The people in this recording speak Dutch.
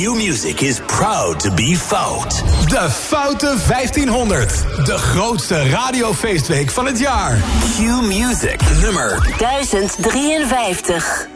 Q-Music is proud to be Fout. De Foute 1500. De grootste radiofeestweek van het jaar. Q-Music nummer 1053.